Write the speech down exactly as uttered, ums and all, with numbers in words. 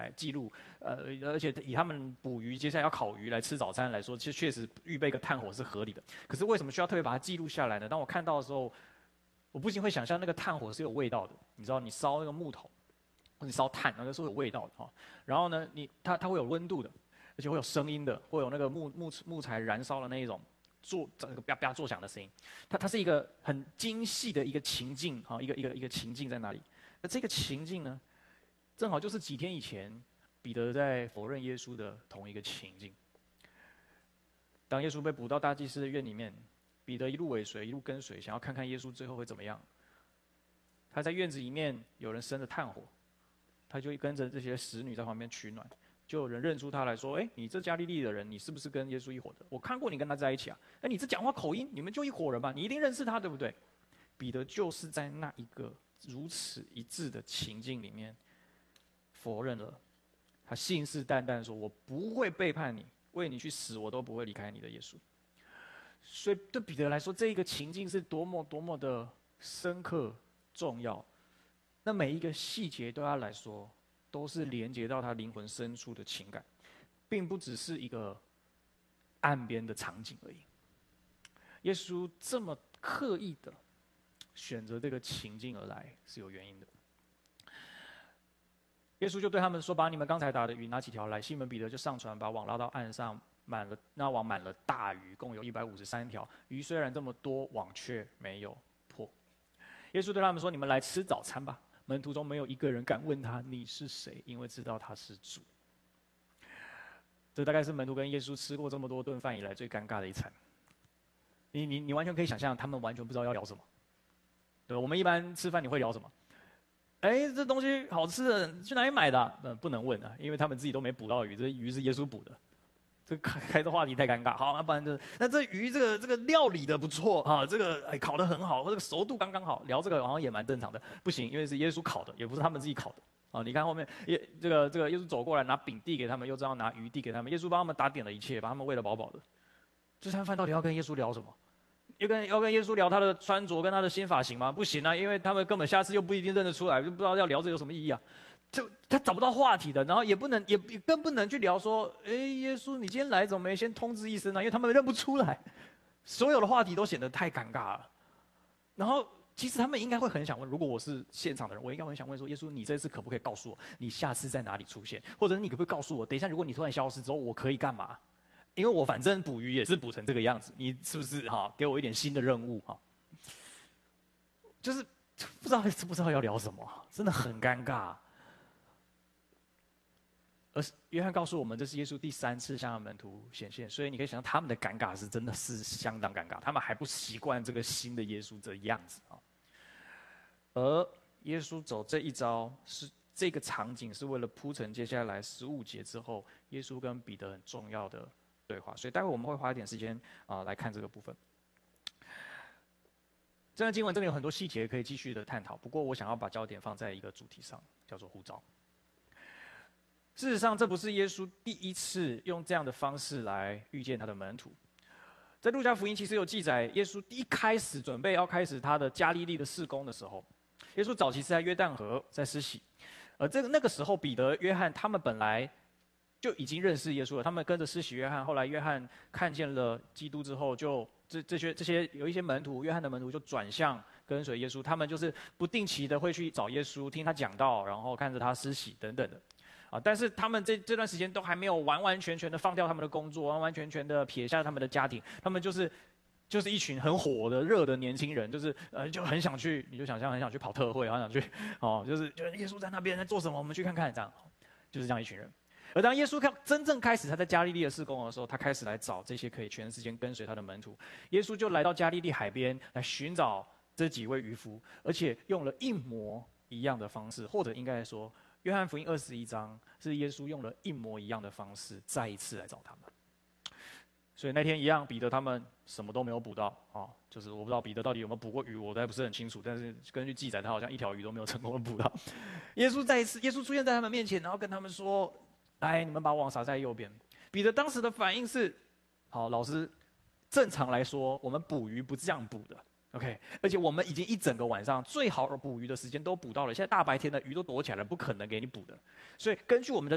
载记录，呃，而且以他们捕鱼，接下来要烤鱼来吃早餐来说，其实确实预备一个炭火是合理的。可是为什么需要特别把它记录下来呢？当我看到的时候，我不禁会想象那个炭火是有味道的。你知道，你烧那个木头，或者你烧炭，那个是有味道的哈。然后呢，你它它会有温度的，而且会有声音的，会有那个木木木材燃烧的那一种。做这个啪啪作响的声音，它它是一个很精细的一个情境，哈，一个一个一个情境在那里。那这个情境呢，正好就是几天以前彼得在否认耶稣的同一个情境。当耶稣被捕到大祭司的院里面，彼得一路尾随，一路跟随，想要看看耶稣最后会怎么样。他在院子里面有人生着炭火，他就跟着这些使女在旁边取暖。就有人认出他来说：“哎，你这加利利的人，你是不是跟耶稣一伙的？我看过你跟他在一起啊！哎，你这讲话口音，你们就一伙人吧？你一定认识他，对不对？”彼得就是在那一个如此一致的情境里面否认了，他信誓旦旦说：“我不会背叛你，为你去死，我都不会离开你的耶稣。”所以对彼得来说，这一个情境是多么多么的深刻重要。那每一个细节对他来说，都是连接到他灵魂深处的情感，并不只是一个岸边的场景而已。耶稣这么刻意的选择这个情境而来，是有原因的。耶稣就对他们说：“把你们刚才打的鱼拿几条来。”西门彼得就上船，把网拉到岸上，满了那网满了大鱼，共有一百五十三条。鱼虽然这么多，网却没有破。耶稣对他们说：“你们来吃早餐吧。”门徒中没有一个人敢问他：“你是谁？”因为知道他是主。这大概是门徒跟耶稣吃过这么多顿饭以来最尴尬的一餐。你你你完全可以想象，他们完全不知道要聊什么。对，我们一般吃饭你会聊什么？哎，这东西好吃的，去哪里买的啊？嗯，不能问啊，因为他们自己都没捕到鱼，这鱼是耶稣捕的。这开开这话题太尴尬，好，那不然就那这鱼这个这个料理的不错啊，这个哎烤得很好，或者熟度刚刚好，聊这个好像也蛮正常的。不行，因为是耶稣烤的，也不是他们自己烤的啊。你看后面耶这个这个耶稣走过来拿饼递给他们，又这样拿鱼递给他们，耶稣帮他们打点了一切，把他们喂得饱饱的。这餐饭到底要跟耶稣聊什么？要跟要跟耶稣聊他的穿着跟他的新发型吗？不行啊，因为他们根本下次又不一定认得出来，就不知道要聊这有什么意义啊。就他找不到话题的，然后也不能也也更不能去聊说，哎，耶稣，你今天来怎么没先通知一声呢？因为他们认不出来，所有的话题都显得太尴尬了。然后其实他们应该会很想问，如果我是现场的人，我应该很想问说，耶稣，你这次可不可以告诉我，你下次在哪里出现？或者你可不可以告诉我，等一下如果你突然消失之后，我可以干嘛？因为我反正捕鱼也是捕成这个样子，你是不是哈给我一点新的任务哈？就是不知道不知道要聊什么，真的很尴尬。而约翰告诉我们，这是耶稣第三次向门徒显现，所以你可以想象他们的尴尬是真的是相当尴尬，他们还不习惯这个新的耶稣这样子啊。而耶稣走这一招，是这个场景是为了铺陈接下来十五节之后，耶稣跟彼得很重要的对话，所以待会我们会花一点时间啊、呃、来看这个部分。这段经文真的有很多细节可以继续的探讨，不过我想要把焦点放在一个主题上，叫做呼召。事实上，这不是耶稣第一次用这样的方式来遇见他的门徒。在路加福音其实有记载，耶稣一开始准备要开始他的加利利的事工的时候，耶稣早期是在约旦河在施洗，而这个那个时候彼得、约翰他们本来就已经认识耶稣了，他们跟着施洗约翰，后来约翰看见了基督之后，就这这些这些有一些门徒，约翰的门徒就转向跟随耶稣，他们就是不定期的会去找耶稣，听他讲道，然后看着他施洗等等的。啊！但是他们这这段时间都还没有完完全全的放掉他们的工作，完完全全的撇下他们的家庭，他们就是就是一群很火的热的年轻人，就是呃就很想去，你就想象很想去跑特会，很想去哦，就是就是耶稣在那边在做什么，我们去看看，这样就是这样一群人。而当耶稣看真正开始他在加利利的事工的时候，他开始来找这些可以全时间跟随他的门徒。耶稣就来到加利利海边来寻找这几位渔夫，而且用了一模一样的方式，或者应该说。约翰福音二十一章是耶稣用了一模一样的方式再一次来找他们，所以那天一样，彼得他们什么都没有捕到啊、哦，就是我不知道彼得到底有没有捕过鱼，我还不是很清楚，但是根据记载，他好像一条鱼都没有成功的捕到。耶稣再一次，耶稣出现在他们面前，然后跟他们说：“来，你们把网撒在右边。”彼得当时的反应是：“好，老师，正常来说，我们捕鱼不这样捕的。” OK， 而且我们已经一整个晚上最好捕鱼的时间都捕到了，现在大白天的鱼都躲起来了，不可能给你捕的。所以根据我们的